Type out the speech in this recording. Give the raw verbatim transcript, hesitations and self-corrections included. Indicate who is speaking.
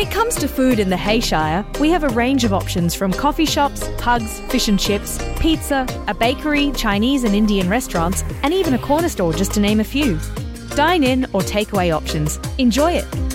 Speaker 1: When it comes to food in the Hayshire, we have a range of options from coffee shops, pugs, fish and chips, pizza, a bakery, Chinese and Indian restaurants, and even a corner store, just to name a few. Dine in or takeaway options. Enjoy it.